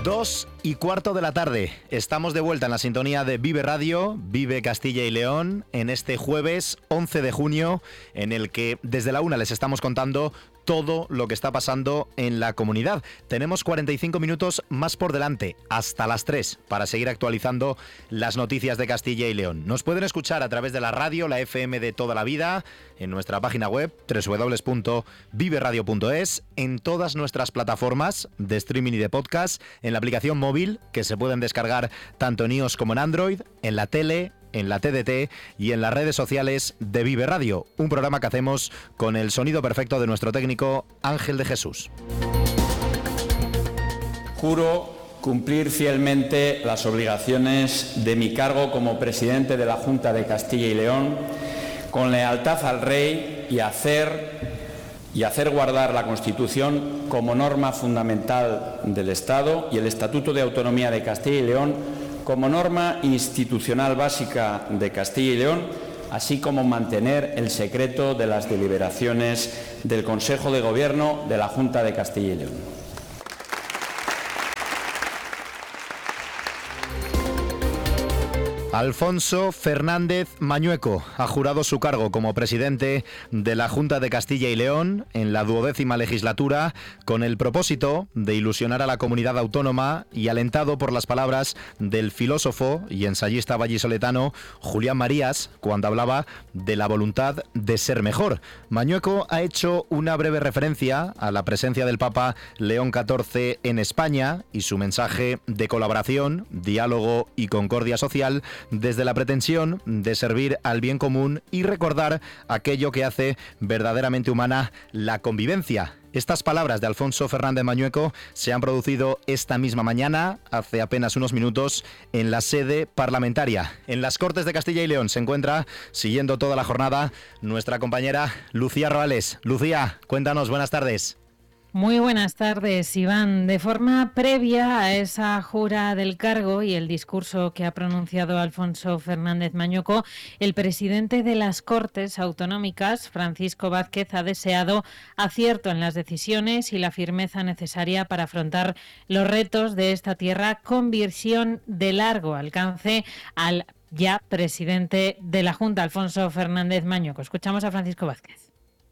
2:15 de la tarde. Estamos de vuelta en la sintonía de Vive Radio, Vive Castilla y León, en este jueves 11 de junio, en el que desde la 1 les estamos contando todo lo que está pasando en la comunidad. Tenemos 45 minutos más por delante, hasta las 3, para seguir actualizando las noticias de Castilla y León. Nos pueden escuchar a través de la radio, la FM de toda la vida, en nuestra página web www.viveradio.es, en todas nuestras plataformas de streaming y de podcast, en la aplicación móvil que se pueden descargar tanto en iOS como en Android, en la tele, en la TDT y en las redes sociales de Vive Radio, un programa que hacemos con el sonido perfecto de nuestro técnico Ángel de Jesús. Juro cumplir fielmente las obligaciones de mi cargo como presidente de la Junta de Castilla y León, con lealtad al Rey y hacer guardar la Constitución como norma fundamental del Estado y el Estatuto de Autonomía de Castilla y León como norma institucional básica de Castilla y León, así como mantener el secreto de las deliberaciones del Consejo de Gobierno de la Junta de Castilla y León. Alfonso Fernández Mañueco ha jurado su cargo como presidente de la Junta de Castilla y León en la 12ª legislatura con el propósito de ilusionar a la comunidad autónoma y alentado por las palabras del filósofo y ensayista vallisoletano Julián Marías cuando hablaba de la voluntad de ser mejor. Mañueco ha hecho una breve referencia a la presencia del Papa León XIV en España y su mensaje de colaboración, diálogo y concordia social desde la pretensión de servir al bien común y recordar aquello que hace verdaderamente humana la convivencia. Estas palabras de Alfonso Fernández Mañueco se han producido esta misma mañana, hace apenas unos minutos, en la sede parlamentaria. En las Cortes de Castilla y León se encuentra, siguiendo toda la jornada, nuestra compañera Lucía Roales. Lucía, cuéntanos, buenas tardes. Muy buenas tardes, Iván. De forma previa a esa jura del cargo y el discurso que ha pronunciado Alfonso Fernández Mañueco, el presidente de las Cortes Autonómicas, Francisco Vázquez, ha deseado acierto en las decisiones y la firmeza necesaria para afrontar los retos de esta tierra con visión de largo alcance al ya presidente de la Junta, Alfonso Fernández Mañueco. Escuchamos a Francisco Vázquez.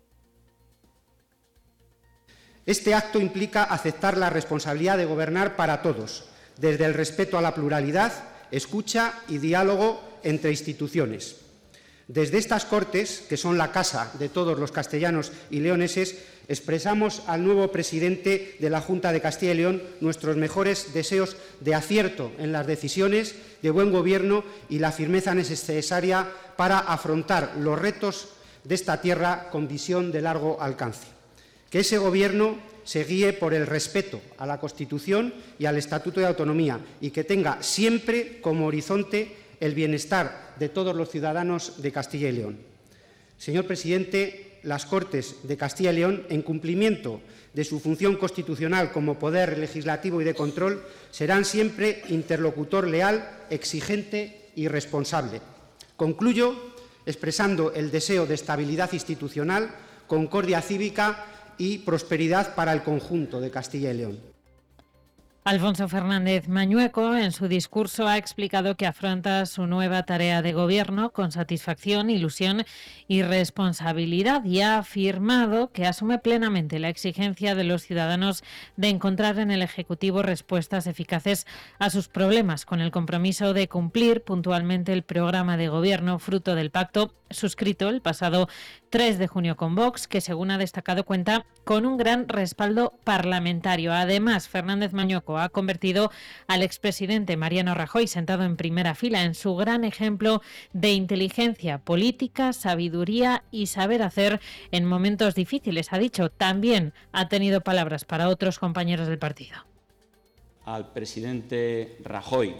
Este acto implica aceptar la responsabilidad de gobernar para todos, desde el respeto a la pluralidad, escucha y diálogo entre instituciones. Desde estas Cortes, que son la casa de todos los castellanos y leoneses, expresamos al nuevo presidente de la Junta de Castilla y León nuestros mejores deseos de acierto en las decisiones, de buen gobierno y la firmeza necesaria para afrontar los retos de esta tierra con visión de largo alcance. Que ese Gobierno se guíe por el respeto a la Constitución y al Estatuto de Autonomía y que tenga siempre como horizonte el bienestar de todos los ciudadanos de Castilla y León. Señor presidente, las Cortes de Castilla y León, en cumplimiento de su función constitucional como poder legislativo y de control, serán siempre interlocutor leal, exigente y responsable. Concluyo expresando el deseo de estabilidad institucional, concordia cívica y prosperidad para el conjunto de Castilla y León. Alfonso Fernández Mañueco, en su discurso, ha explicado que afronta su nueva tarea de gobierno con satisfacción, ilusión y responsabilidad y ha afirmado que asume plenamente la exigencia de los ciudadanos de encontrar en el Ejecutivo respuestas eficaces a sus problemas, con el compromiso de cumplir puntualmente el programa de gobierno fruto del pacto suscrito el pasado 3 de junio con Vox, que según ha destacado cuenta con un gran respaldo parlamentario. Además, Fernández Mañueco ha convertido al expresidente Mariano Rajoy, sentado en primera fila, en su gran ejemplo de inteligencia política, sabiduría y saber hacer en momentos difíciles. Ha dicho, también ha tenido palabras para otros compañeros del partido. Al presidente Rajoy,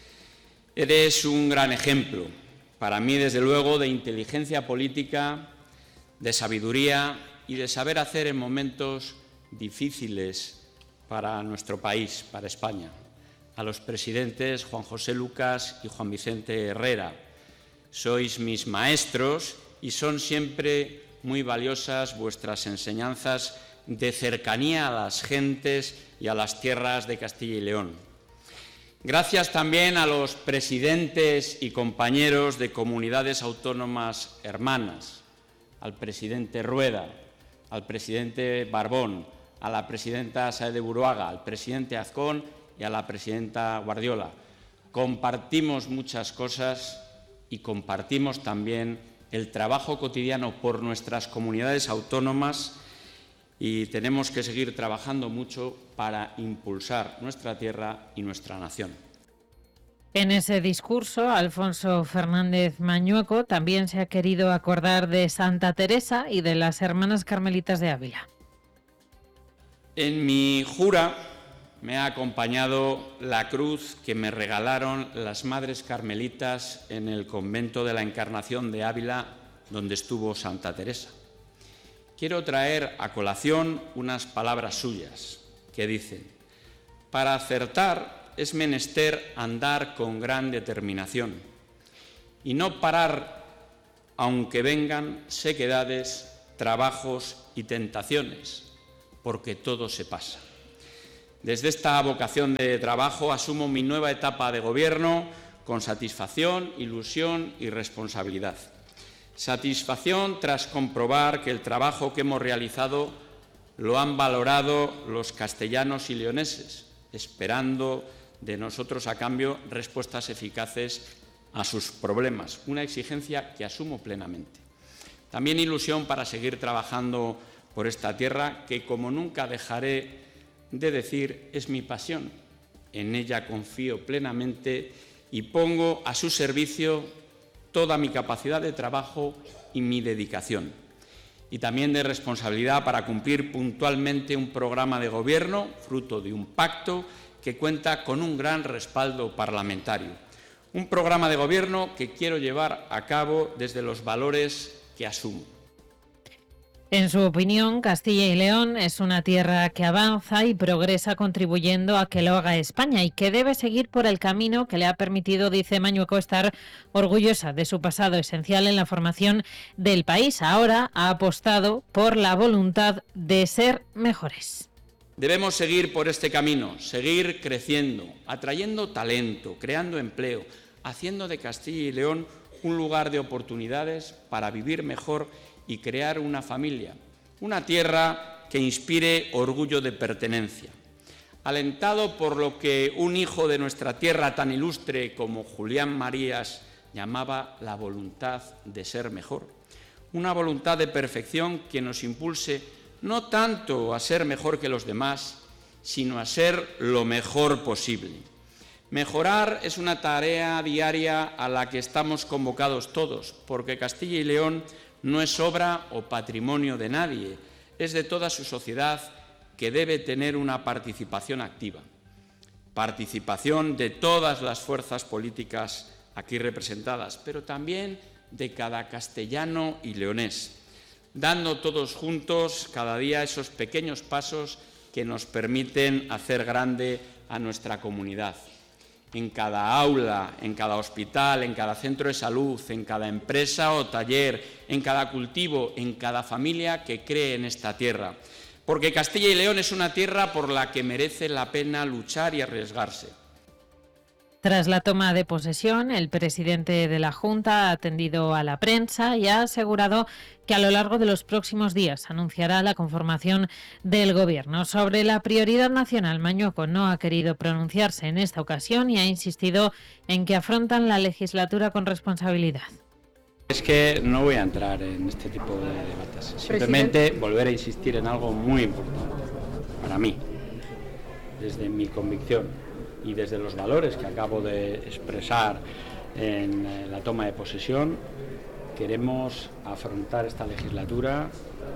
eres un gran ejemplo, para mí desde luego, de inteligencia política, de sabiduría y de saber hacer en momentos difíciles para nuestro país, para España. A los presidentes Juan José Lucas y Juan Vicente Herrera, sois mis maestros y son siempre muy valiosas vuestras enseñanzas de cercanía a las gentes y a las tierras de Castilla y León. Gracias también a los presidentes y compañeros de comunidades autónomas hermanas, al presidente Rueda, al presidente Barbón, a la presidenta Sáez de Buruaga, al presidente Azcón y a la presidenta Guardiola. Compartimos muchas cosas y compartimos también el trabajo cotidiano por nuestras comunidades autónomas y tenemos que seguir trabajando mucho para impulsar nuestra tierra y nuestra nación. En ese discurso, Alfonso Fernández Mañueco también se ha querido acordar de Santa Teresa y de las Hermanas Carmelitas de Ávila. En mi jura me ha acompañado la cruz que me regalaron las Madres Carmelitas en el convento de la Encarnación de Ávila, donde estuvo Santa Teresa. Quiero traer a colación unas palabras suyas que dicen: para acertar es menester andar con gran determinación y no parar aunque vengan sequedades, trabajos y tentaciones, porque todo se pasa. Desde esta vocación de trabajo asumo mi nueva etapa de gobierno con satisfacción, ilusión y responsabilidad. Satisfacción tras comprobar que el trabajo que hemos realizado lo han valorado los castellanos y leoneses, esperando de nosotros a cambio respuestas eficaces a sus problemas, una exigencia que asumo plenamente. También ilusión para seguir trabajando por esta tierra que, como nunca dejaré de decir, es mi pasión. En ella confío plenamente y pongo a su servicio toda mi capacidad de trabajo y mi dedicación. Y también de responsabilidad para cumplir puntualmente un programa de gobierno, fruto de un pacto que cuenta con un gran respaldo parlamentario. Un programa de gobierno que quiero llevar a cabo desde los valores que asumo. En su opinión, Castilla y León es una tierra que avanza y progresa contribuyendo a que lo haga España y que debe seguir por el camino que le ha permitido, dice Mañueco, estar orgullosa de su pasado esencial en la formación del país. Ahora ha apostado por la voluntad de ser mejores. Debemos seguir por este camino, seguir creciendo, atrayendo talento, creando empleo, haciendo de Castilla y León un lugar de oportunidades para vivir mejor y crear una familia, una tierra que inspire orgullo de pertenencia. Alentado por lo que un hijo de nuestra tierra tan ilustre como Julián Marías llamaba la voluntad de ser mejor, una voluntad de perfección que nos impulse no tanto a ser mejor que los demás, sino a ser lo mejor posible. Mejorar es una tarea diaria a la que estamos convocados todos, porque Castilla y León no es obra o patrimonio de nadie, es de toda su sociedad que debe tener una participación activa. Participación de todas las fuerzas políticas aquí representadas, pero también de cada castellano y leonés, dando todos juntos cada día esos pequeños pasos que nos permiten hacer grande a nuestra comunidad. En cada aula, en cada hospital, en cada centro de salud, en cada empresa o taller, en cada cultivo, en cada familia que cree en esta tierra. Porque Castilla y León es una tierra por la que merece la pena luchar y arriesgarse. Tras la toma de posesión, el presidente de la Junta ha atendido a la prensa y ha asegurado que a lo largo de los próximos días anunciará la conformación del Gobierno. Sobre la prioridad nacional, Mañueco no ha querido pronunciarse en esta ocasión y ha insistido en que afrontan la legislatura con responsabilidad. Es que no voy a entrar en este tipo de debates. Simplemente volver a insistir en algo muy importante para mí, desde mi convicción y desde los valores que acabo de expresar en la toma de posesión. Queremos afrontar esta legislatura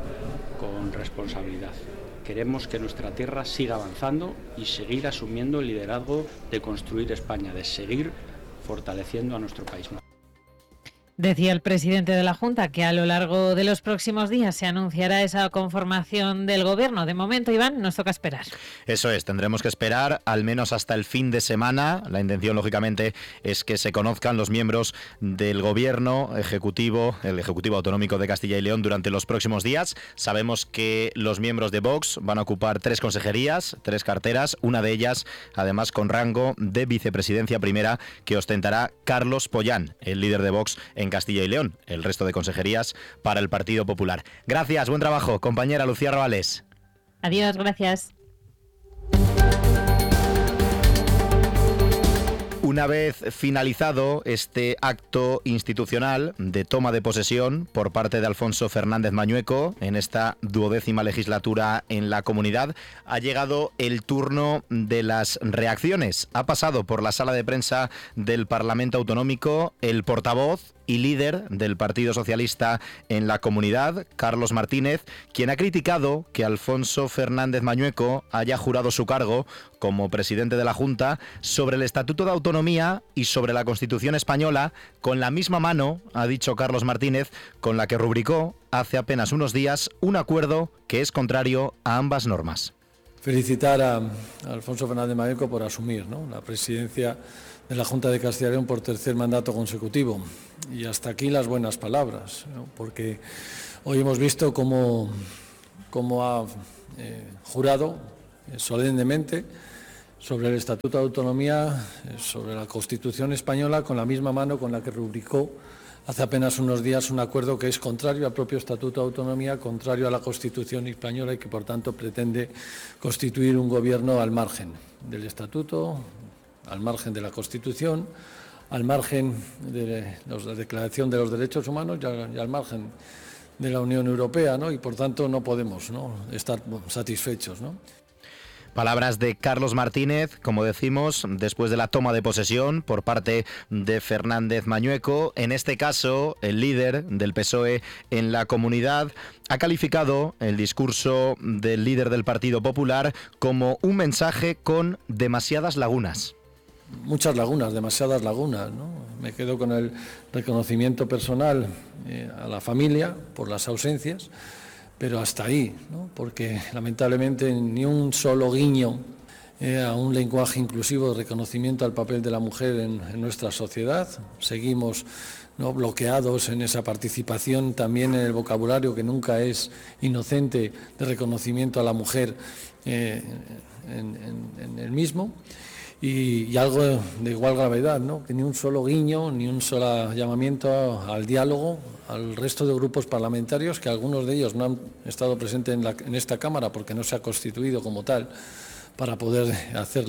con responsabilidad. Queremos que nuestra tierra siga avanzando y seguir asumiendo el liderazgo de construir España, de seguir fortaleciendo a nuestro país. Decía el presidente de la Junta que a lo largo de los próximos días se anunciará esa conformación del Gobierno. De momento, Iván, nos toca esperar. Eso es, tendremos que esperar al menos hasta el fin de semana. La intención, lógicamente, es que se conozcan los miembros del Gobierno Ejecutivo, el Ejecutivo Autonómico de Castilla y León durante los próximos días. Sabemos que los miembros de Vox van a ocupar 3 consejerías, 3 carteras, una de ellas, además, con rango de vicepresidencia primera, que ostentará Carlos Pollán, el líder de Vox en Castilla y León. El resto de consejerías para el Partido Popular. Gracias, buen trabajo, compañera Lucía Robales. Adiós, gracias. Una vez finalizado este acto institucional de toma de posesión por parte de Alfonso Fernández Mañueco en esta 12ª legislatura en la comunidad, ha llegado el turno de las reacciones. Ha pasado por la sala de prensa del Parlamento Autonómico el portavoz y líder del Partido Socialista en la comunidad, Carlos Martínez, quien ha criticado que Alfonso Fernández Mañueco haya jurado su cargo como presidente de la Junta sobre el Estatuto de Autonomía y sobre la Constitución española, con la misma mano, ha dicho Carlos Martínez, con la que rubricó hace apenas unos días un acuerdo que es contrario a ambas normas. Felicitar a Alfonso Fernández Mañueco por asumir, ¿no?, la presidencia de la Junta de Castilla y León por 3er mandato consecutivo. Y hasta aquí las buenas palabras, ¿no?, porque hoy hemos visto cómo ha jurado solemnemente sobre el Estatuto de Autonomía, sobre la Constitución española, con la misma mano con la que rubricó hace apenas unos días un acuerdo que es contrario al propio Estatuto de Autonomía, contrario a la Constitución española y que, por tanto, pretende constituir un gobierno al margen del Estatuto, al margen de la Constitución, al margen de la Declaración de los Derechos Humanos y al margen de la Unión Europea, ¿no? Y, por tanto, no podemos, ¿no?, estar satisfechos, ¿no? Palabras de Carlos Martínez, como decimos, después de la toma de posesión por parte de Fernández Mañueco. En este caso, el líder del PSOE en la comunidad ha calificado el discurso del líder del Partido Popular como un mensaje con demasiadas lagunas. Muchas lagunas, demasiadas lagunas, ¿no? Me quedo con el reconocimiento personal a la familia por las ausencias, pero hasta ahí, ¿no?, porque lamentablemente ni un solo guiño a un lenguaje inclusivo de reconocimiento al papel de la mujer en nuestra sociedad. Seguimos, ¿no?, bloqueados en esa participación, también en el vocabulario que nunca es inocente de reconocimiento a la mujer en el mismo. Y algo de igual gravedad, ¿no?, que ni un solo guiño, ni un solo llamamiento al diálogo al resto de grupos parlamentarios, que algunos de ellos no han estado presentes en esta Cámara porque no se ha constituido como tal para poder hacer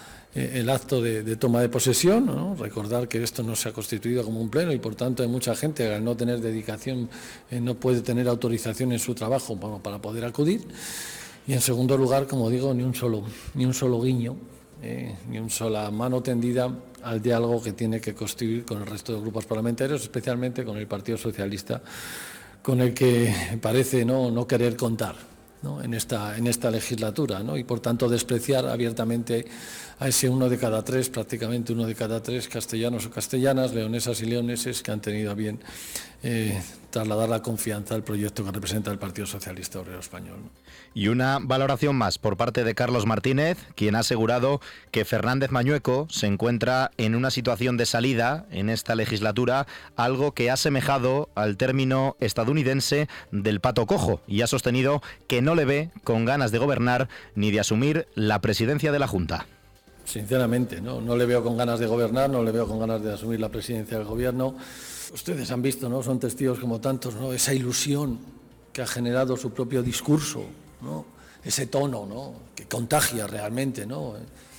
el acto de toma de posesión, ¿no? Recordar que esto no se ha constituido como un pleno y, por tanto, hay mucha gente que al no tener dedicación no puede tener autorización en su trabajo para poder acudir. Y, en segundo lugar, como digo, ni un solo guiño, ni una sola mano tendida al diálogo que tiene que constituir con el resto de grupos parlamentarios, especialmente con el Partido Socialista, con el que parece no querer contar, ¿no?, en esta legislatura, ¿no?, y por tanto despreciar abiertamente a ese prácticamente uno de cada tres castellanos o castellanas, leonesas y leoneses que han tenido a bien trasladar la confianza al proyecto que representa el Partido Socialista Obrero Español. Y una valoración más por parte de Carlos Martínez, quien ha asegurado que Fernández Mañueco se encuentra en una situación de salida en esta legislatura, algo que ha asemejado al término estadounidense del pato cojo, y ha sostenido que no le ve con ganas de gobernar ni de asumir la presidencia de la Junta. Sinceramente, no le veo con ganas de gobernar, no le veo con ganas de asumir la presidencia del Gobierno. Ustedes han visto, ¿no?, son testigos como tantos, ¿no?, esa ilusión que ha generado su propio discurso, ¿no?, ese tono, ¿no?, que contagia realmente, ¿no?,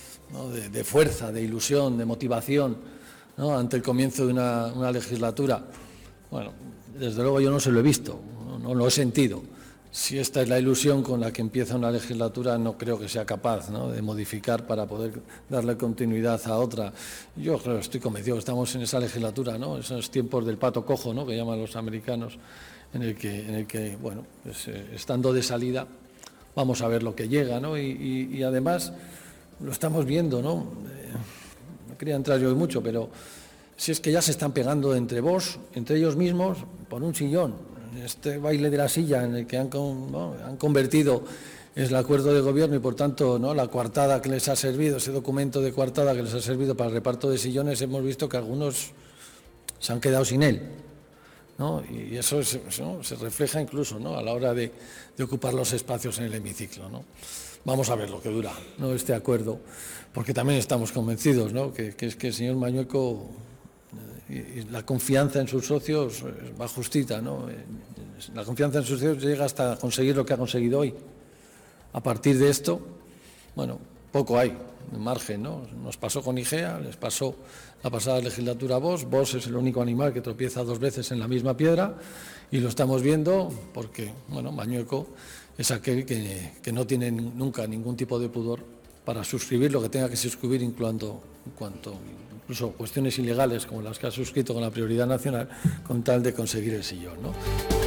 de fuerza, de ilusión, de motivación, ¿no?, ante el comienzo de una legislatura. Bueno, desde luego yo no se lo he visto, no lo he sentido. Si esta es la ilusión con la que empieza una legislatura, no creo que sea capaz, ¿no?, de modificar para poder darle continuidad a otra. Yo creo, estoy convencido que estamos en esa legislatura, ¿no?, esos tiempos del pato cojo, ¿no?, que llaman los americanos, en el que bueno, pues, estando de salida, vamos a ver lo que llega, ¿no? Y además lo estamos viendo, ¿no? No quería entrar yo mucho, pero si es que ya se están pegando entre ellos mismos, por un sillón. Este baile de la silla en el que han convertido el acuerdo de gobierno y, por tanto, ¿no?, la coartada que les ha servido, ese documento de coartada que les ha servido para el reparto de sillones, hemos visto que algunos se han quedado sin él, ¿no? Y eso se refleja incluso, ¿no?, a la hora de ocupar los espacios en el hemiciclo, ¿no? Vamos a ver lo que dura, ¿no?, este acuerdo, porque también estamos convencidos, ¿no?, que es que el señor Mañueco y la confianza en sus socios va justita, ¿no? La confianza en sus socios llega hasta conseguir lo que ha conseguido hoy. A partir de esto, bueno, poco hay de margen, ¿no? Nos pasó con Igea, les pasó la pasada legislatura a Vox. Vox es el único animal que tropieza 2 veces en la misma piedra y lo estamos viendo porque, bueno, Mañueco es aquel que no tiene nunca ningún tipo de pudor para suscribir lo que tenga que suscribir, incluso cuestiones ilegales como las que ha suscrito con la prioridad nacional, con tal de conseguir el sillón, ¿no?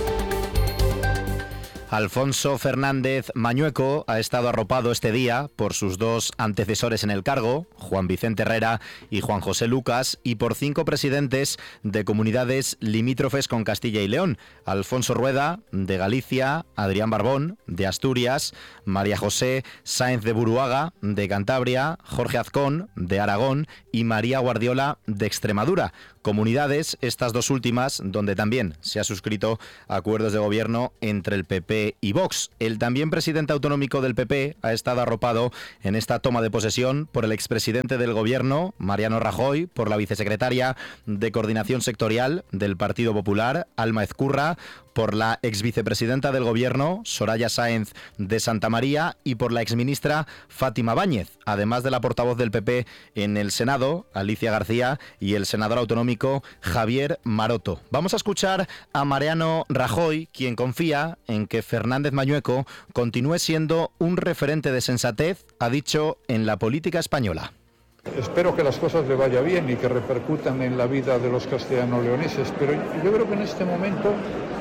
Alfonso Fernández Mañueco ha estado arropado este día por sus 2 antecesores en el cargo, Juan Vicente Herrera y Juan José Lucas, y por 5 presidentes de comunidades limítrofes con Castilla y León: Alfonso Rueda, de Galicia; Adrián Barbón, de Asturias; María José Sáenz de Buruaga, de Cantabria; Jorge Azcón, de Aragón; y María Guardiola, de Extremadura. Comunidades, estas 2 últimas, donde también se ha suscrito acuerdos de gobierno entre el PP y Vox. El también presidente autonómico del PP ha estado arropado en esta toma de posesión por el expresidente del gobierno, Mariano Rajoy, por la vicesecretaria de Coordinación Sectorial del Partido Popular, Alma Ezcurra, por la exvicepresidenta del gobierno, Soraya Sáenz de Santamaría, y por la exministra Fátima Báñez, además de la portavoz del PP en el Senado, Alicia García, y el senador autonómico Javier Maroto. Vamos a escuchar a Mariano Rajoy, quien confía en que Fernández Mañueco continúe siendo un referente de sensatez, ha dicho, en la política española. Espero que las cosas le vaya bien y que repercutan en la vida de los castellano-leoneses, pero yo creo que en este momento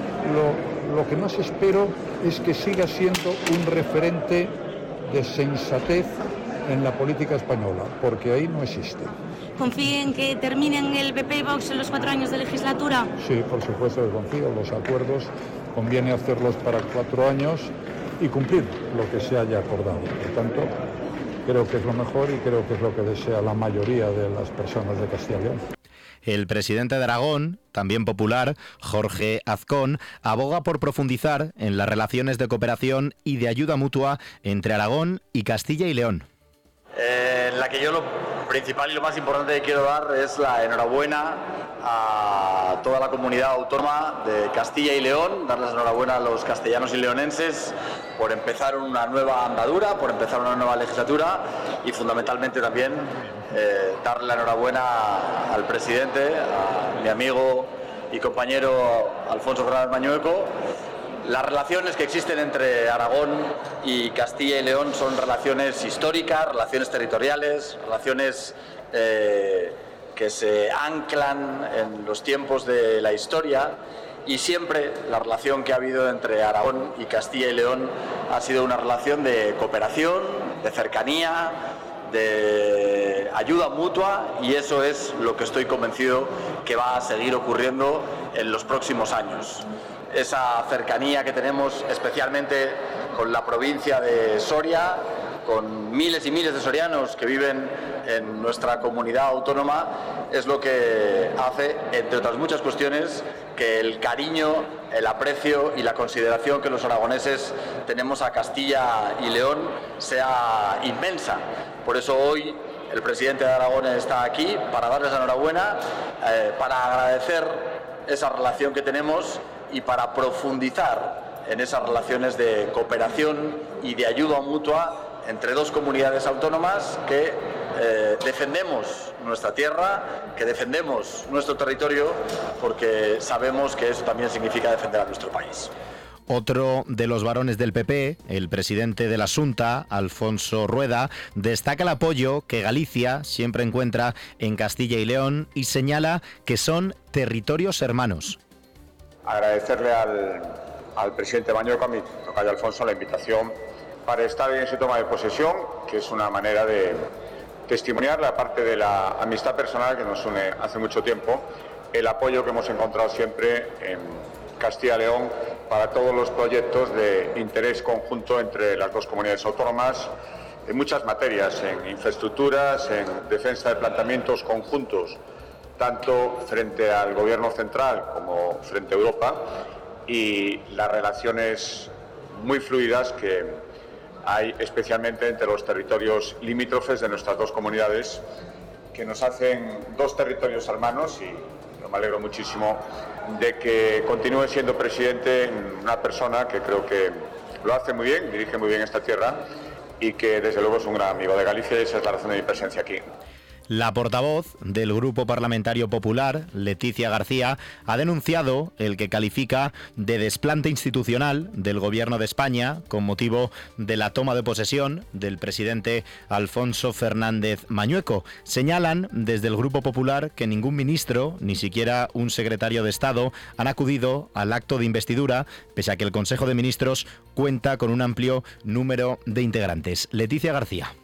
lo que más espero es que siga siendo un referente de sensatez en la política española, porque ahí no existe. ¿Confía en que terminen el PP y Vox en los 4 años de legislatura? Sí, por supuesto que confío. Los acuerdos conviene hacerlos para 4 años y cumplir lo que se haya acordado. Por tanto, creo que es lo mejor y creo que es lo que desea la mayoría de las personas de Castilla y León. El presidente de Aragón, también popular, Jorge Azcón, aboga por profundizar en las relaciones de cooperación y de ayuda mutua entre Aragón y Castilla y León. En la que yo lo principal y lo más importante que quiero dar es la enhorabuena a toda la comunidad autónoma de Castilla y León, darles enhorabuena a los castellanos y leonenses por empezar una nueva andadura, por empezar una nueva legislatura y fundamentalmente también darle la enhorabuena al presidente, a mi amigo y compañero Alfonso Fernández Mañueco. Las relaciones que existen entre Aragón y Castilla y León son relaciones históricas, relaciones territoriales, relaciones que se anclan en los tiempos de la historia, y siempre la relación que ha habido entre Aragón y Castilla y León ha sido una relación de cooperación, de cercanía, de ayuda mutua, y eso es lo que estoy convencido que va a seguir ocurriendo en los próximos años. Esa cercanía que tenemos especialmente con la provincia de Soria, con miles y miles de sorianos que viven en nuestra comunidad autónoma, es lo que hace, entre otras muchas cuestiones, que el cariño, el aprecio y la consideración que los aragoneses tenemos a Castilla y León sea inmensa. Por eso hoy el presidente de Aragón está aquí para darles la enhorabuena, para agradecer esa relación que tenemos y para profundizar en esas relaciones de cooperación y de ayuda mutua entre 2 comunidades autónomas que defendemos nuestra tierra, que defendemos nuestro territorio, porque sabemos que eso también significa defender a nuestro país. Otro de los varones del PP, el presidente de la Xunta, Alfonso Rueda, destaca el apoyo que Galicia siempre encuentra en Castilla y León y señala que son territorios hermanos. Agradecerle al presidente Mañueco, a mi tocayo Alfonso, la invitación para estar en su toma de posesión, que es una manera de testimoniar, aparte de la amistad personal que nos une hace mucho tiempo, el apoyo que hemos encontrado siempre en Castilla y León para todos los proyectos de interés conjunto entre las dos comunidades autónomas, en muchas materias, en infraestructuras, en defensa de planteamientos conjuntos, tanto frente al Gobierno central como frente a Europa, y las relaciones muy fluidas que hay especialmente entre los territorios limítrofes de nuestras dos comunidades, que nos hacen dos territorios hermanos, y yo me alegro muchísimo de que continúe siendo presidente una persona que creo que lo hace muy bien, dirige muy bien esta tierra y que desde luego es un gran amigo de Galicia, y esa es la razón de mi presencia aquí. La portavoz del Grupo Parlamentario Popular, Leticia García, ha denunciado el que califica de desplante institucional del Gobierno de España con motivo de la toma de posesión del presidente Alfonso Fernández Mañueco. Señalan desde el Grupo Popular que ningún ministro, ni siquiera un secretario de Estado, han acudido al acto de investidura, pese a que el Consejo de Ministros cuenta con un amplio número de integrantes. Leticia García.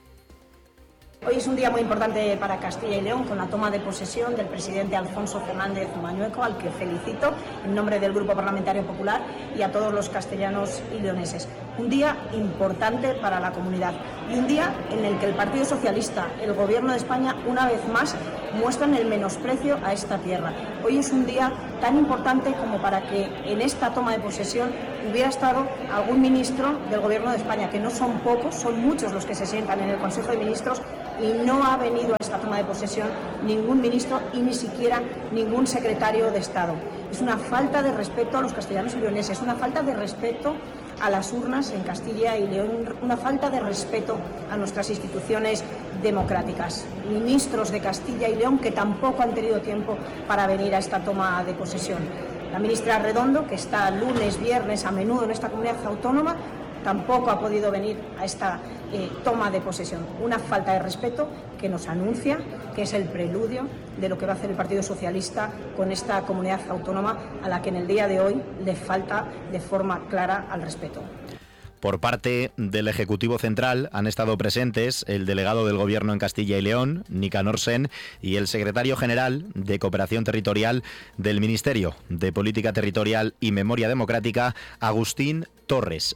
Hoy es un día muy importante para Castilla y León, con la toma de posesión del presidente Alfonso Fernández Mañueco, al que felicito en nombre del Grupo Parlamentario Popular y a todos los castellanos y leoneses. Un día importante para la comunidad y un día en el que el Partido Socialista, el Gobierno de España, una vez más muestran el menosprecio a esta tierra. Hoy es un día tan importante como para que en esta toma de posesión hubiera estado algún ministro del Gobierno de España, que no son pocos, son muchos los que se sientan en el Consejo de Ministros, y no ha venido a esta toma de posesión ningún ministro y ni siquiera ningún secretario de Estado. Es una falta de respeto a los castellanos y leoneses, una falta de respeto a las urnas en Castilla y León, una falta de respeto a nuestras instituciones democráticas. Ministros de Castilla y León que tampoco han tenido tiempo para venir a esta toma de posesión. La ministra Redondo, que está lunes, viernes a menudo en esta comunidad autónoma, tampoco ha podido venir a esta toma de posesión. Una falta de respeto que nos anuncia que es el preludio de lo que va a hacer el Partido Socialista con esta comunidad autónoma, a la que en el día de hoy le falta de forma clara al respeto. Por parte del Ejecutivo Central han estado presentes el delegado del Gobierno en Castilla y León, Nicanor Sen, y el secretario general de Cooperación Territorial del Ministerio de Política Territorial y Memoria Democrática, Agustín Torres.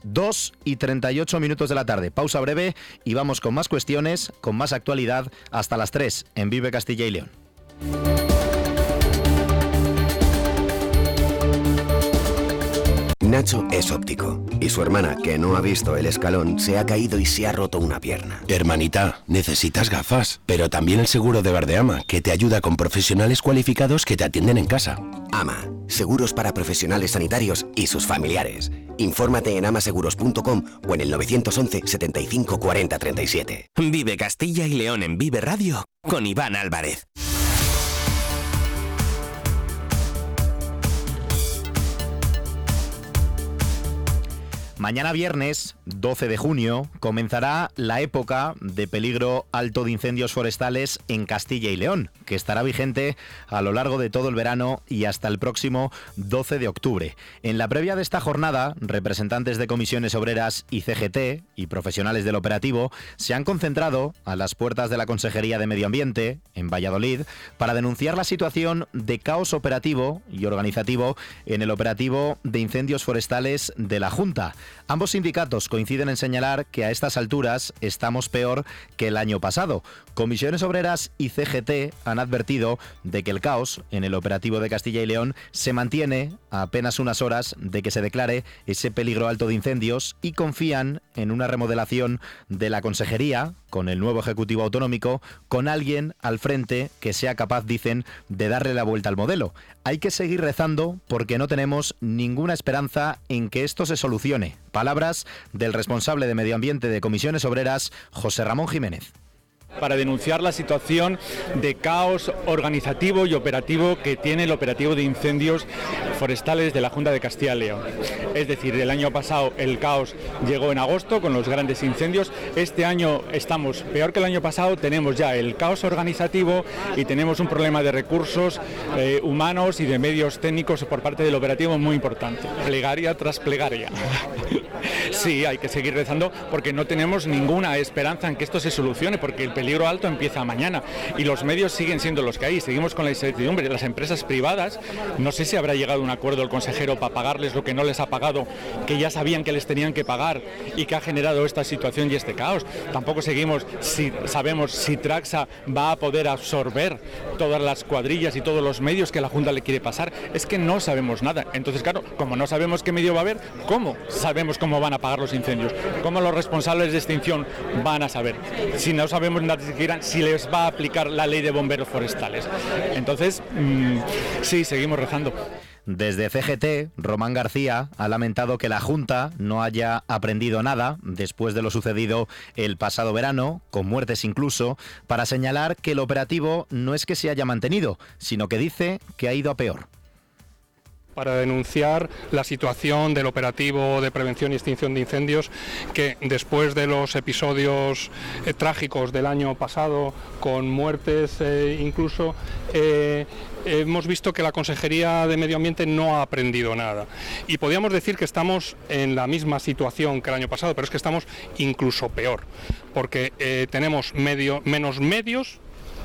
2:38 de la tarde. Pausa breve y vamos con más cuestiones, con más actualidad, hasta las 3 en Vive Castilla y León. Nacho es óptico y su hermana, que no ha visto el escalón, se ha caído y se ha roto una pierna. Hermanita, necesitas gafas, pero también el seguro de Verdeama, que te ayuda con profesionales cualificados que te atienden en casa. AMA, seguros para profesionales sanitarios y sus familiares. Infórmate en amaseguros.com o en el 911 75 40 37. Vive Castilla y León en Vive Radio con Iván Álvarez. Mañana viernes, 12 de junio, comenzará la época de peligro alto de incendios forestales en Castilla y León, que estará vigente a lo largo de todo el verano y hasta el próximo 12 de octubre. En la previa de esta jornada, representantes de comisiones obreras y CGT y profesionales del operativo se han concentrado a las puertas de la Consejería de Medio Ambiente, en Valladolid, para denunciar la situación de caos operativo y organizativo en el operativo de incendios forestales de la Junta. Ambos sindicatos coinciden en señalar que a estas alturas estamos peor que el año pasado. Comisiones Obreras y CGT han advertido de que el caos en el operativo de Castilla y León se mantiene a apenas unas horas de que se declare ese peligro alto de incendios y confían en una remodelación de la consejería con el nuevo Ejecutivo Autonómico, con alguien al frente que sea capaz, dicen, de darle la vuelta al modelo. Hay que seguir rezando porque no tenemos ninguna esperanza en que esto se solucione. Palabras del responsable de Medio Ambiente de Comisiones Obreras, José Ramón Jiménez. Para denunciar la situación de caos organizativo y operativo que tiene el operativo de incendios forestales de la Junta de Castilla y León. Es decir, el año pasado el caos llegó en agosto con los grandes incendios. Este año estamos peor que el año pasado, tenemos ya el caos organizativo y tenemos un problema de recursos humanos y de medios técnicos por parte del operativo muy importante. Plegaria tras plegaria. Sí, hay que seguir rezando porque no tenemos ninguna esperanza en que esto se solucione, porque el peligro peligro alto empieza mañana y los medios siguen siendo los que hay, seguimos con la incertidumbre. Las empresas privadas, no sé si habrá llegado a un acuerdo el consejero para pagarles lo que no les ha pagado, que ya sabían que les tenían que pagar y que ha generado esta situación y este caos. Tampoco sabemos si Traxa va a poder absorber todas las cuadrillas y todos los medios que la Junta le quiere pasar. Es que no sabemos nada. Entonces, claro, como no sabemos qué medio va a haber, ¿cómo sabemos cómo van a pagar los incendios? ¿Cómo los responsables de extinción van a saber? Si no sabemos ni siquiera si les va a aplicar la ley de bomberos forestales. Entonces, sí, seguimos rezando. Desde CGT, Román García ha lamentado que la Junta no haya aprendido nada después de lo sucedido el pasado verano, con muertes incluso, para señalar que el operativo no es que se haya mantenido, sino que dice que ha ido a peor. Para denunciar la situación del operativo de prevención y extinción de incendios, que después de los episodios trágicos del año pasado, con muertes incluso, hemos visto que la Consejería de Medio Ambiente no ha aprendido nada. Y podríamos decir que estamos en la misma situación que el año pasado, pero es que estamos incluso peor, porque tenemos menos medios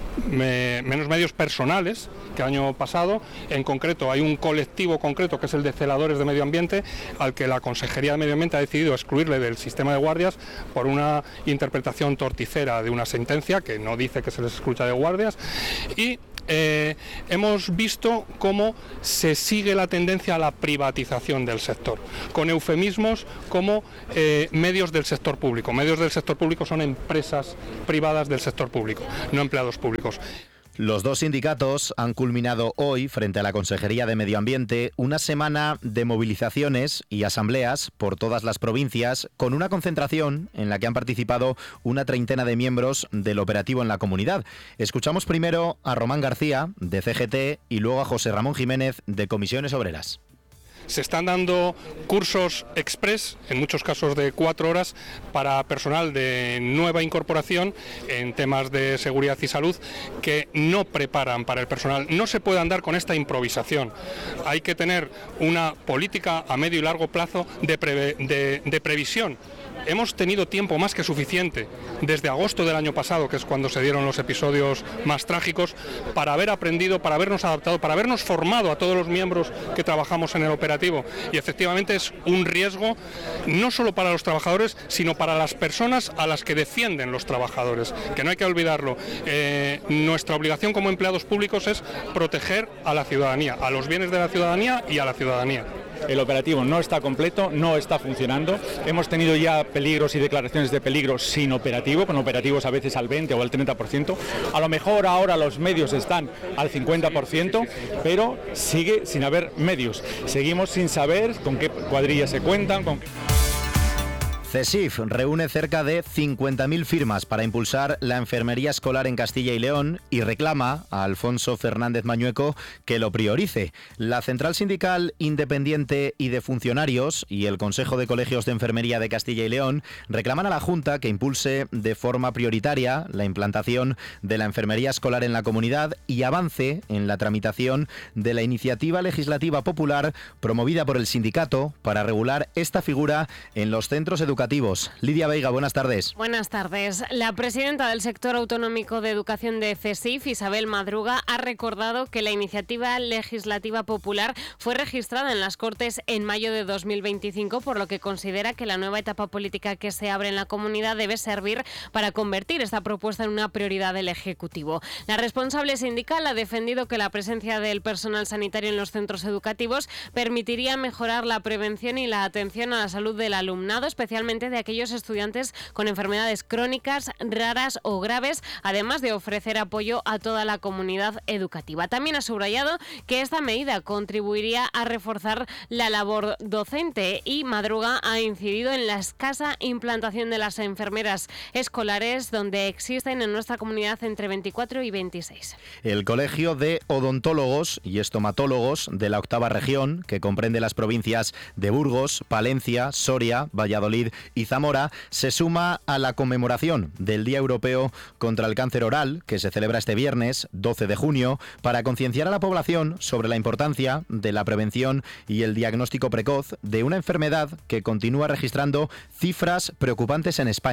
personales que el año pasado. En concreto hay un colectivo concreto que es el de celadores de medio ambiente, al que la Consejería de Medio Ambiente ha decidido excluirle del sistema de guardias por una interpretación torticera de una sentencia que no dice que se les excluya de guardias. Y hemos visto cómo se sigue la tendencia a la privatización del sector, con eufemismos como medios del sector público. Medios del sector público son empresas privadas del sector público, no empleados públicos. Los dos sindicatos han culminado hoy, frente a la Consejería de Medio Ambiente, una semana de movilizaciones y asambleas por todas las provincias, con una concentración en la que han participado una treintena de miembros del operativo en la comunidad. Escuchamos primero a Román García, de CGT, y luego a José Ramón Jiménez, de Comisiones Obreras. Se están dando cursos express, en muchos casos de 4 horas, para personal de nueva incorporación en temas de seguridad y salud, que no preparan para el personal. No se puede andar con esta improvisación. Hay que tener una política a medio y largo plazo de previsión. Hemos tenido tiempo más que suficiente, desde agosto del año pasado, que es cuando se dieron los episodios más trágicos, para haber aprendido, para habernos adaptado, para habernos formado a todos los miembros que trabajamos en el operativo. Y efectivamente es un riesgo no solo para los trabajadores, sino para las personas a las que defienden los trabajadores, que no hay que olvidarlo. Nuestra obligación como empleados públicos es proteger a la ciudadanía, a los bienes de la ciudadanía y a la ciudadanía. El operativo no está completo, no está funcionando. Hemos tenido ya peligros y declaraciones de peligro sin operativo, con operativos a veces al 20 o al 30%. A lo mejor ahora los medios están al 50%, pero sigue sin haber medios. Seguimos sin saber con qué cuadrillas se cuentan, con qué... CESIF reúne cerca de 50.000 firmas para impulsar la enfermería escolar en Castilla y León y reclama a Alfonso Fernández Mañueco que lo priorice. La Central Sindical Independiente y de Funcionarios y el Consejo de Colegios de Enfermería de Castilla y León reclaman a la Junta que impulse de forma prioritaria la implantación de la enfermería escolar en la comunidad y avance en la tramitación de la iniciativa legislativa popular promovida por el sindicato para regular esta figura en los centros educativos. Lidia Veiga, buenas tardes. Buenas tardes. La presidenta del sector autonómico de educación de CESIF, Isabel Madruga, ha recordado que la iniciativa legislativa popular fue registrada en las Cortes en mayo de 2025, por lo que considera que la nueva etapa política que se abre en la comunidad debe servir para convertir esta propuesta en una prioridad del Ejecutivo. La responsable sindical ha defendido que la presencia del personal sanitario en los centros educativos permitiría mejorar la prevención y la atención a la salud del alumnado, especialmente de aquellos estudiantes con enfermedades crónicas, raras o graves, además de ofrecer apoyo a toda la comunidad educativa. También ha subrayado que esta medida contribuiría a reforzar la labor docente y Madruga ha incidido en la escasa implantación de las enfermeras escolares, donde existen en nuestra comunidad entre 24 y 26. El Colegio de Odontólogos y Estomatólogos de la octava región, que comprende las provincias de Burgos, Palencia, Soria, Valladolid y Zamora, se suma a la conmemoración del Día Europeo contra el Cáncer Oral, que se celebra este viernes 12 de junio, para concienciar a la población sobre la importancia de la prevención y el diagnóstico precoz de una enfermedad que continúa registrando cifras preocupantes en España.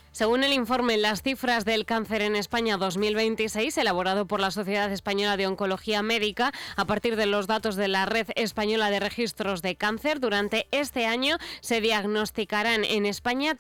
Según el informe Las cifras del cáncer en España 2026, elaborado por la Sociedad Española de Oncología Médica, a partir de los datos de la Red Española de Registros de Cáncer, durante este año se diagnosticarán en España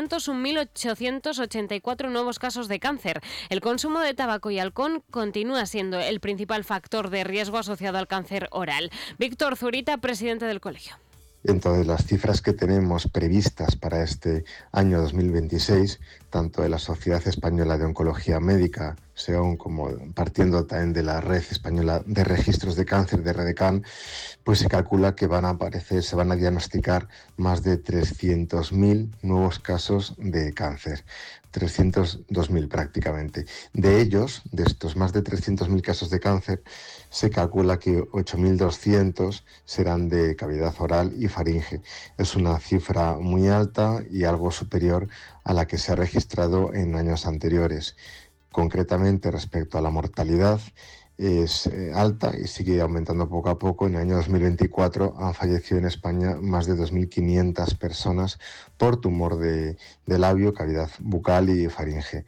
301.884 nuevos casos de cáncer. El consumo de tabaco y alcohol continúa siendo el principal factor de riesgo asociado al cáncer oral. Víctor Zurita, presidente del colegio. Entonces, las cifras que tenemos previstas para este año 2026, tanto de la Sociedad Española de Oncología Médica, SEON, como partiendo también de la Red Española de Registros de Cáncer, de REDECAN, pues se calcula que se van a diagnosticar más de 300.000 nuevos casos de cáncer. 302.000 prácticamente. De ellos, de estos más de 300.000 casos de cáncer, se calcula que 8.200 serán de cavidad oral y faringe. Es una cifra muy alta y algo superior a la que se ha registrado en años anteriores. Concretamente, respecto a la mortalidad, es alta y sigue aumentando poco a poco. En el año 2024 han fallecido en España más de 2.500 personas por tumor de labio, cavidad bucal y faringe.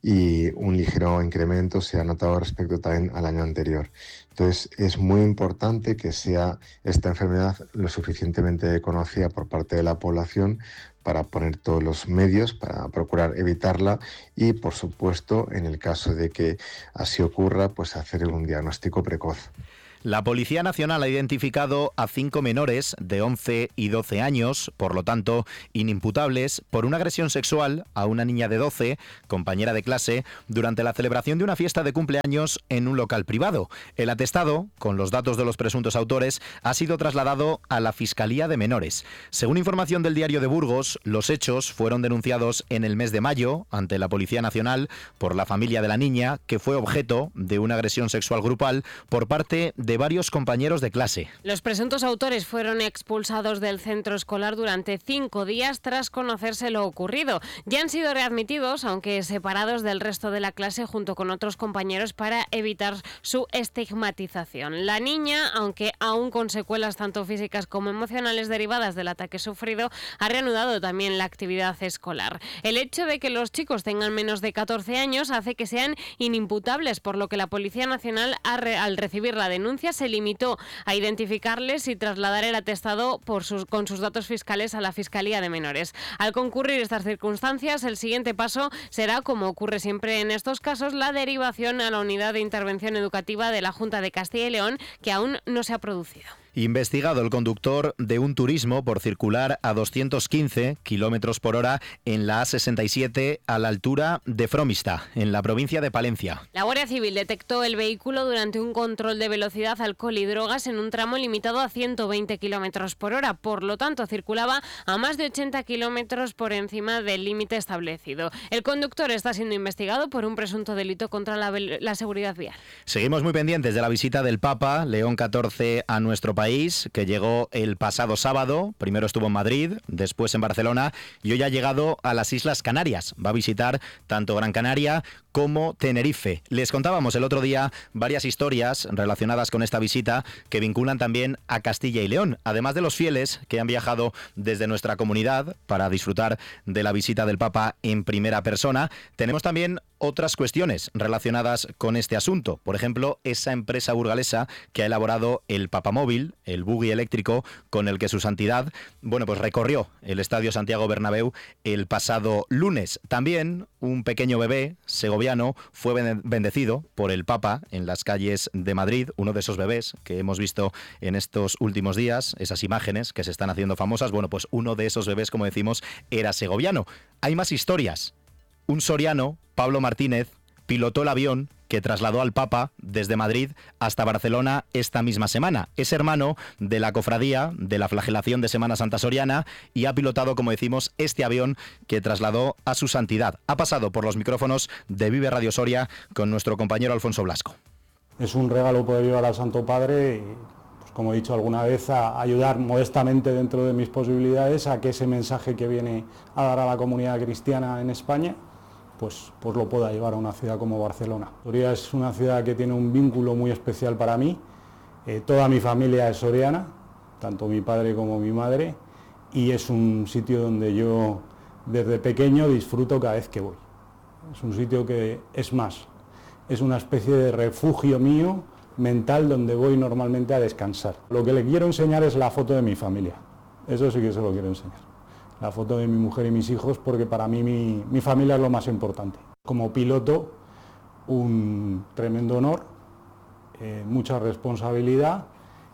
Y un ligero incremento se ha notado respecto también al año anterior. Entonces, es muy importante que sea esta enfermedad lo suficientemente conocida por parte de la población para poner todos los medios para procurar evitarla y, por supuesto, en el caso de que así ocurra, pues hacer un diagnóstico precoz. La Policía Nacional ha identificado a 5 menores de 11 y 12 años, por lo tanto, inimputables, por una agresión sexual a una niña de 12, compañera de clase, durante la celebración de una fiesta de cumpleaños en un local privado. El atestado, con los datos de los presuntos autores, ha sido trasladado a la Fiscalía de Menores. Según información del Diario de Burgos, los hechos fueron denunciados en el mes de mayo ante la Policía Nacional por la familia de la niña, que fue objeto de una agresión sexual grupal por parte de varios compañeros de clase. Los presuntos autores fueron expulsados del centro escolar durante 5 días tras conocerse lo ocurrido. Ya han sido readmitidos, aunque separados del resto de la clase junto con otros compañeros para evitar su estigmatización. La niña, aunque aún con secuelas tanto físicas como emocionales derivadas del ataque sufrido, ha reanudado también la actividad escolar. El hecho de que los chicos tengan menos de 14 años hace que sean inimputables, por lo que la Policía Nacional, al recibir la denuncia, se limitó a identificarles y trasladar el atestado con sus datos fiscales a la Fiscalía de Menores. Al concurrir estas circunstancias, el siguiente paso será, como ocurre siempre en estos casos, la derivación a la Unidad de Intervención Educativa de la Junta de Castilla y León, que aún no se ha producido. Investigado el conductor de un turismo por circular a 215 kilómetros por hora en la A67 a la altura de Fromista, en la provincia de Palencia. La Guardia Civil detectó el vehículo durante un control de velocidad, alcohol y drogas en un tramo limitado a 120 kilómetros por hora. Por lo tanto, circulaba a más de 80 kilómetros por encima del límite establecido. El conductor está siendo investigado por un presunto delito contra la seguridad vial. Seguimos muy pendientes de la visita del Papa León XIV a nuestro país, que llegó el pasado sábado. Primero estuvo en Madrid, después en Barcelona y hoy ha llegado a las Islas Canarias. Va a visitar tanto Gran Canaria como Tenerife. Les contábamos el otro día varias historias relacionadas con esta visita que vinculan también a Castilla y León, además de los fieles que han viajado desde nuestra comunidad para disfrutar de la visita del Papa en primera persona. Tenemos también otras cuestiones relacionadas con este asunto. Por ejemplo, esa empresa burgalesa que ha elaborado el Papamóvil, el buggy eléctrico con el que su santidad, pues recorrió el Estadio Santiago Bernabéu el pasado lunes. También un pequeño bebé segoviano fue bendecido por el Papa en las calles de Madrid, uno de esos bebés que hemos visto en estos últimos días, esas imágenes que se están haciendo famosas. Pues uno de esos bebés, como decimos, era segoviano. Hay más historias. Un soriano, Pablo Martínez, pilotó el avión que trasladó al Papa desde Madrid hasta Barcelona esta misma semana. Es hermano de la cofradía de la Flagelación de Semana Santa Soriana y ha pilotado, como decimos, este avión que trasladó a su santidad. Ha pasado por los micrófonos de Vive Radio Soria con nuestro compañero Alfonso Blasco. Es un regalo poder llevar al Santo Padre y, pues, como he dicho alguna vez, a ayudar modestamente dentro de mis posibilidades a que ese mensaje que viene a dar a la comunidad cristiana en España pues lo pueda llevar a una ciudad como Barcelona. Soria es una ciudad que tiene un vínculo muy especial para mí. Toda mi familia es soriana, tanto mi padre como mi madre, y es un sitio donde yo desde pequeño disfruto cada vez que voy. Es un sitio que es más, es una especie de refugio mío mental donde voy normalmente a descansar. Lo que le quiero enseñar es la foto de mi familia, eso sí que se lo quiero enseñar. La foto de mi mujer y mis hijos, porque para mí mi familia es lo más importante. Como piloto, un tremendo honor, mucha responsabilidad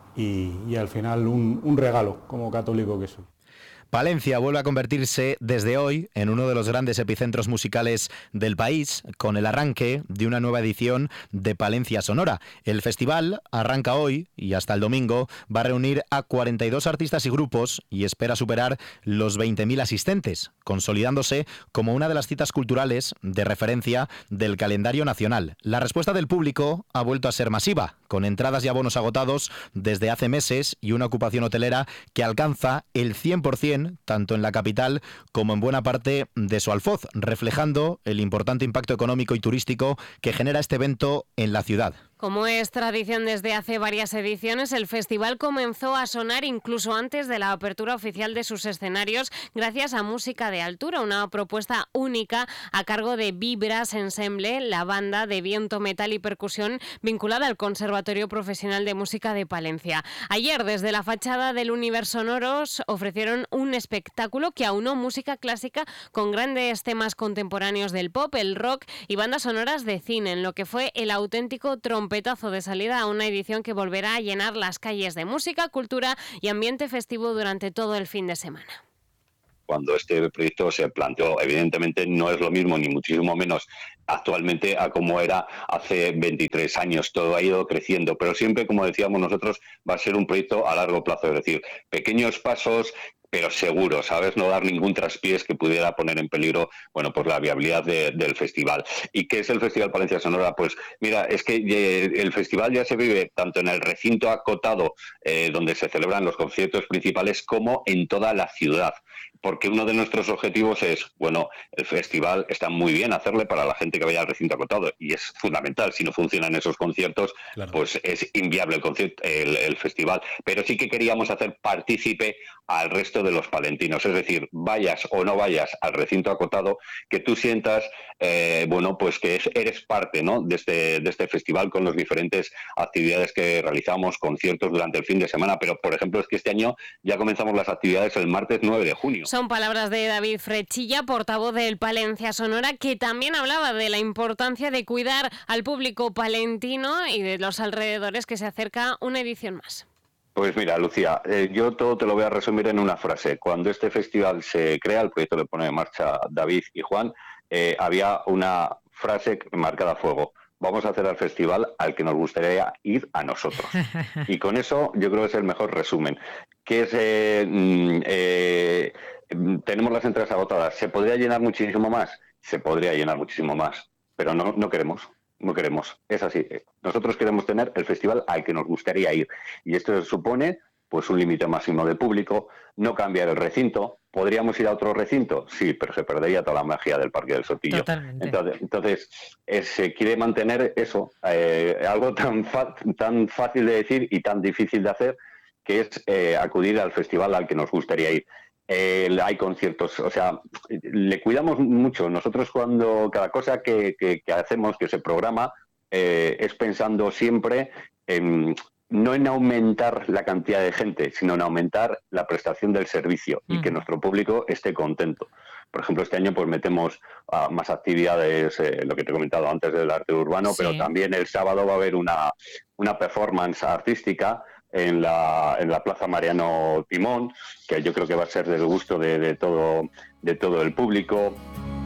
y al final un regalo como católico que soy. Palencia vuelve a convertirse desde hoy en uno de los grandes epicentros musicales del país, con el arranque de una nueva edición de Palencia Sonora. El festival arranca hoy y hasta el domingo va a reunir a 42 artistas y grupos y espera superar los 20.000 asistentes, consolidándose como una de las citas culturales de referencia del calendario nacional. La respuesta del público ha vuelto a ser masiva, con entradas y abonos agotados desde hace meses y una ocupación hotelera que alcanza el 100% tanto en la capital como en buena parte de su alfoz, reflejando el importante impacto económico y turístico que genera este evento en la ciudad. Como es tradición desde hace varias ediciones, el festival comenzó a sonar incluso antes de la apertura oficial de sus escenarios gracias a Música de Altura, una propuesta única a cargo de Vibras Ensemble, la banda de viento, metal y percusión vinculada al Conservatorio Profesional de Música de Palencia. Ayer, desde la fachada del Universo Sonoros, ofrecieron un espectáculo que aunó música clásica con grandes temas contemporáneos del pop, el rock y bandas sonoras de cine, en lo que fue el auténtico trompetazo de salida a una edición que volverá a llenar las calles de música, cultura y ambiente festivo durante todo el fin de semana. Cuando este proyecto se planteó, evidentemente no es lo mismo, ni muchísimo menos actualmente a como era hace 23 años. Todo ha ido creciendo, pero siempre, como decíamos nosotros, va a ser un proyecto a largo plazo, es decir, pequeños pasos, pero seguro, ¿sabes? No dar ningún traspiés que pudiera poner en peligro, bueno, pues la viabilidad del festival. ¿Y qué es el Festival Palencia Sonora? Pues mira, es que el festival ya se vive tanto en el recinto acotado, donde se celebran los conciertos principales, como en toda la ciudad. Porque uno de nuestros objetivos es, bueno, el festival está muy bien hacerle para la gente que vaya al recinto acotado, y es fundamental. Si no funcionan esos conciertos, claro, pues es inviable el festival. Pero sí que queríamos hacer partícipe al resto de los palentinos, es decir, vayas o no vayas al recinto acotado, que tú sientas, bueno, pues que eres parte, ¿no?, de este festival, con las diferentes actividades que realizamos, conciertos durante el fin de semana. Pero, por ejemplo, es que este año ya comenzamos las actividades el martes 9 de junio. Son palabras de David Frechilla, portavoz del Palencia Sonora, que también hablaba de la importancia de cuidar al público palentino y de los alrededores, que se acerca una edición más. Pues mira, Lucía, yo todo te lo voy a resumir en una frase. Cuando este festival se crea, el proyecto lo pone en marcha David y Juan, había una frase marcada a fuego: vamos a hacer al festival al que nos gustaría ir a nosotros. Y con eso yo creo que es el mejor resumen. Que es, tenemos las entradas agotadas. ¿Se podría llenar muchísimo más? Se podría llenar muchísimo más, pero no queremos. No queremos, es así. Nosotros queremos tener el festival al que nos gustaría ir. Y esto supone, pues, un límite máximo de público, no cambiar el recinto. ¿Podríamos ir a otro recinto? Sí, pero se perdería toda la magia del Parque del Sotillo. Totalmente. Entonces se quiere mantener eso, algo tan fácil de decir y tan difícil de hacer, que es acudir al festival al que nos gustaría ir. Hay conciertos, o sea, le cuidamos mucho. Nosotros, cuando cada cosa que hacemos, que se programa, es pensando siempre no en aumentar la cantidad de gente, sino en aumentar la prestación del servicio y que nuestro público esté contento. Por ejemplo, este año pues metemos más actividades, lo que te he comentado antes del arte urbano, sí, pero también el sábado va a haber una performance artística en la Plaza Mariano Timón, que yo creo que va a ser del gusto de todo el público.